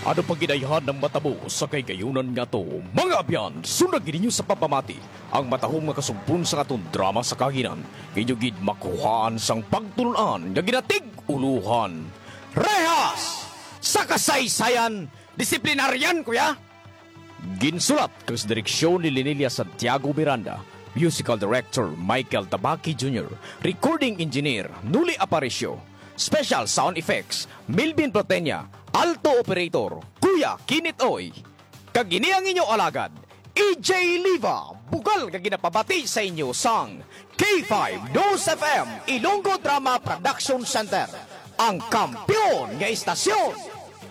Ano pang ginayhan ng matabo sa kay gayunan nga to? Mga abyan, sunod ninyo sa papamati ang matahong nga kasumpon sa atong drama sa kahinan. Inyo gid makuhaan sang pagtulunan nga ginatig uluhan. Rehas! Sa kasaysayan, disiplinaryan, kuya! Ginsulat kas direksyon ni Linelia Santiago Miranda, musical director Michael Tabaki Jr., recording engineer Nuli Aparicio, special sound effects Milvin Protenya, alto operator Kuya Kinit Oy. Kagini ang inyo alagad EJ Liva, bugal ka ginapabati sa inyo sang K5 Dose FM Ilonggo Drama Production Center, ang kampiyon nga istasyon